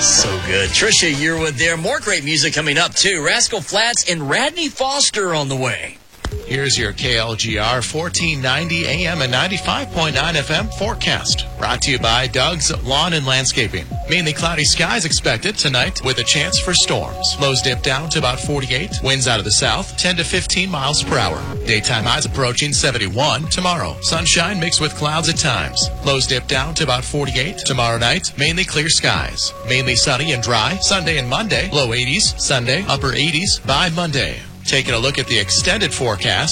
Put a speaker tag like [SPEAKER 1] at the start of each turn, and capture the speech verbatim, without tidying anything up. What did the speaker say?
[SPEAKER 1] So good. Trisha Yearwood there. More great music coming up, too. Rascal Flatts and Radney Foster on the way.
[SPEAKER 2] Here's your K L G R fourteen ninety A M and ninety-five point nine F M forecast. Brought to you by Doug's Lawn and Landscaping. Mainly cloudy skies expected tonight with a chance for storms. Lows dip down to about forty-eight. Winds out of the south, ten to fifteen miles per hour. Daytime highs approaching seventy-one. Tomorrow, sunshine mixed with clouds at times. Lows dip down to about forty-eight. Tomorrow night, mainly clear skies. Mainly sunny and dry. Sunday and Monday, low eighties. Sunday, upper eighties by Monday. Taking a look at the extended forecast.